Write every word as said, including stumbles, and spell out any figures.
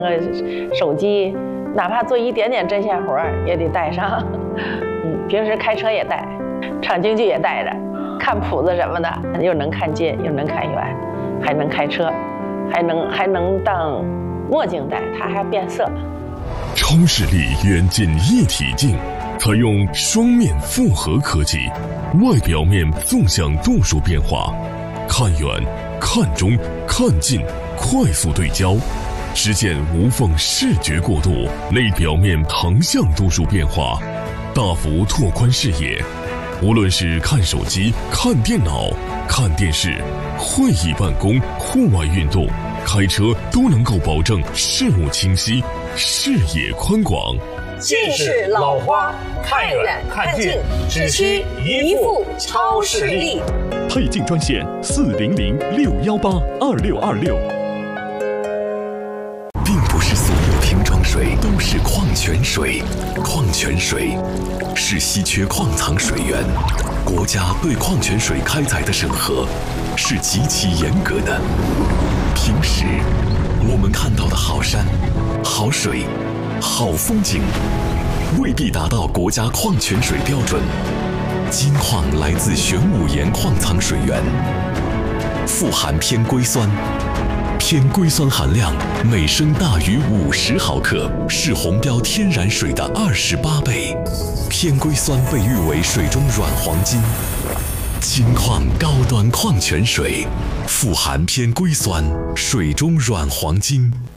呃，手机哪怕做一点点针线活儿也得带上。嗯，平时开车也带，唱京剧也带着，看谱子什么的，又能看近又能看远，还能开车，还能还能当墨镜戴，它还变色。 超视力远近一体镜，采用双面复合科技，外表面纵向度数变化，看远、看中、看近，快速对焦。实现无缝视觉过渡，内表面横向度数变化，大幅拓宽视野。无论是看手机、看电脑、看电视、会议办公、户外运动、开车，都能够保证视物清晰、视野宽广。 近视老花，看远看近，只需一副超视力。 配镜专线四零零六幺八二六二六。 水都是矿泉水，矿泉水是稀缺矿藏水源，国家对矿泉水开采的审核是极其严格的。平时我们看到的好山、好水、好风景，未必达到国家矿泉水标准。金矿来自玄武岩矿藏水源，富含偏硅酸。偏硅酸含量每升大于五十毫克，是红标天然水的二十八倍。偏硅酸被誉为水中软黄金。金矿高端矿泉水，富含偏硅酸，水中软黄金。